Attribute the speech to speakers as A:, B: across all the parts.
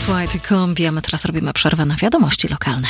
A: Try to Come, a my teraz robimy przerwę na wiadomości lokalne.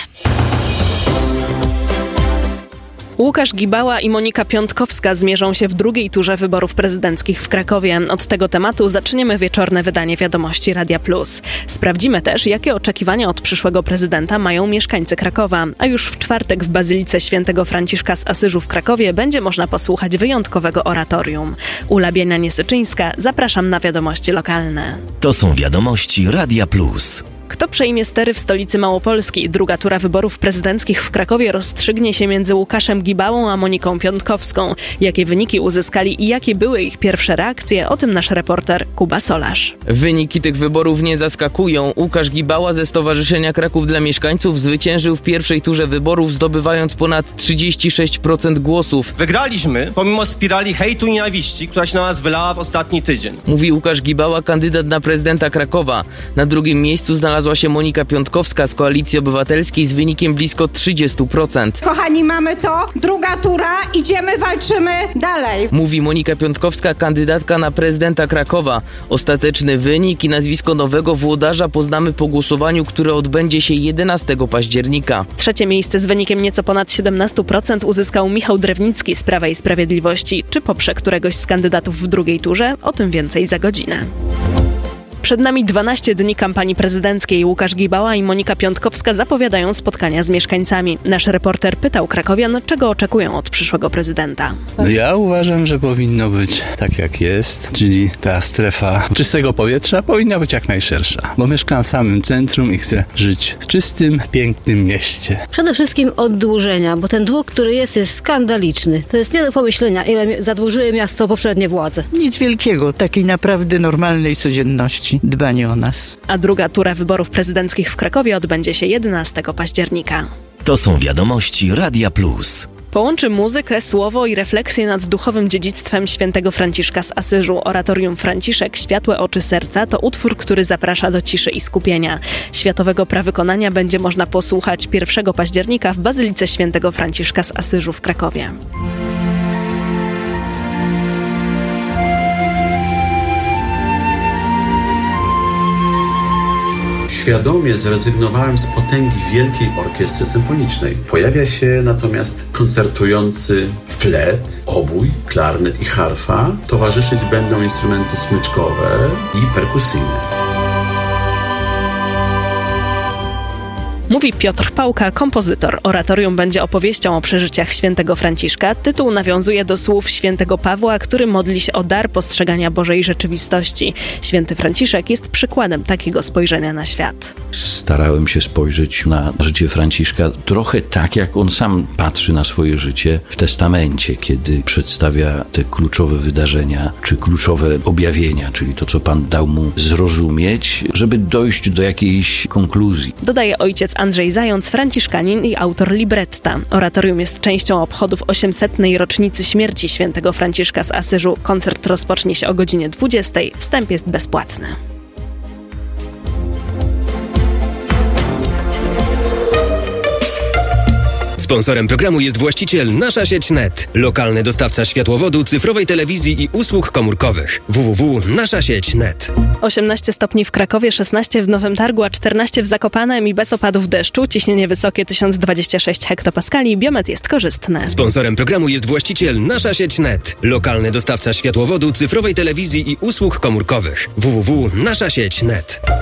B: Łukasz Gibała i Monika Piątkowska zmierzą się w drugiej turze wyborów prezydenckich w Krakowie. Od tego tematu zaczniemy wieczorne wydanie Wiadomości Radia Plus. Sprawdzimy też, jakie oczekiwania od przyszłego prezydenta mają mieszkańcy Krakowa. A już w czwartek w Bazylice Świętego Franciszka z Asyżu w Krakowie będzie można posłuchać wyjątkowego oratorium. Ula Bienianie-Syczyńska, zapraszam na Wiadomości lokalne.
C: To są Wiadomości Radia Plus.
B: Kto przejmie stery w stolicy Małopolski? Druga tura wyborów prezydenckich w Krakowie rozstrzygnie się między Łukaszem Gibałą a Moniką Piątkowską. Jakie wyniki uzyskali i jakie były ich pierwsze reakcje? O tym nasz reporter Kuba Solarz.
D: Wyniki tych wyborów nie zaskakują. Łukasz Gibała ze Stowarzyszenia Kraków dla Mieszkańców zwyciężył w pierwszej turze wyborów, zdobywając ponad 36% głosów.
E: Wygraliśmy pomimo spirali hejtu i nienawiści, która się na nas wylała w ostatni tydzień.
D: Mówi Łukasz Gibała, kandydat na prezydenta Krakowa. Na drugim miejscu znalazła się Monika Piątkowska z Koalicji Obywatelskiej z wynikiem blisko 30%.
F: Kochani, mamy to. Druga tura. Idziemy, walczymy dalej.
D: Mówi Monika Piątkowska, kandydatka na prezydenta Krakowa. Ostateczny wynik i nazwisko nowego włodarza poznamy po głosowaniu, które odbędzie się 11 października.
B: Trzecie miejsce z wynikiem nieco ponad 17% uzyskał Michał Drewnicki z Prawa i Sprawiedliwości. Czy poprze któregoś z kandydatów w drugiej turze? O tym więcej za godzinę. Przed nami 12 dni kampanii prezydenckiej. Łukasz Gibała i Monika Piątkowska zapowiadają spotkania z mieszkańcami. Nasz reporter pytał krakowian, czego oczekują od przyszłego prezydenta.
G: Ja uważam, że powinno być tak jak jest, czyli ta strefa czystego powietrza powinna być jak najszersza, bo mieszkam w samym centrum i chcę żyć w czystym, pięknym mieście.
H: Przede wszystkim oddłużenia, bo ten dług, który jest skandaliczny. To jest nie do pomyślenia, ile zadłużyły miasto poprzednie władze.
I: Nic wielkiego, takiej naprawdę normalnej codzienności. Dbanie o nas.
B: A druga tura wyborów prezydenckich w Krakowie odbędzie się 11 października.
C: To są Wiadomości Radia Plus.
B: Połączy muzykę, słowo i refleksję nad duchowym dziedzictwem świętego Franciszka z Asyżu. Oratorium Franciszek Światłe oczy serca to utwór, który zaprasza do ciszy i skupienia. Światowego prawykonania będzie można posłuchać 1 października w Bazylice Świętego Franciszka z Asyżu w Krakowie.
J: Świadomie zrezygnowałem z potęgi Wielkiej Orkiestry Symfonicznej. Pojawia się natomiast koncertujący flet, obój, klarnet i harfa. Towarzyszyć będą instrumenty smyczkowe i perkusyjne.
B: Mówi Piotr Pałka, kompozytor. Oratorium będzie opowieścią o przeżyciach świętego Franciszka. Tytuł nawiązuje do słów świętego Pawła, który modli się o dar postrzegania Bożej rzeczywistości. Święty Franciszek jest przykładem takiego spojrzenia na świat.
K: Starałem się spojrzeć na życie Franciszka trochę tak, jak on sam patrzy na swoje życie w testamencie, kiedy przedstawia te kluczowe wydarzenia, czy kluczowe objawienia, czyli to, co Pan dał mu zrozumieć, żeby dojść do jakiejś konkluzji.
B: Dodaje ojciec Andrzej Zając, franciszkanin i autor libretta. Oratorium jest częścią obchodów 800. rocznicy śmierci świętego Franciszka z Asyżu. Koncert rozpocznie się o godzinie 20. Wstęp jest bezpłatny.
L: Sponsorem programu jest właściciel Nasza Sieć Net, lokalny dostawca światłowodu, cyfrowej telewizji i usług komórkowych. www.naszasieć.net.
B: 18 stopni w Krakowie, 16 w Nowym Targu, a 14 w Zakopanem i bez opadów deszczu. Ciśnienie wysokie 1026 hektopaskali. Biometr jest korzystny.
L: Sponsorem programu jest właściciel Nasza Sieć Net, lokalny dostawca światłowodu, cyfrowej telewizji i usług komórkowych. www.naszasieć.net.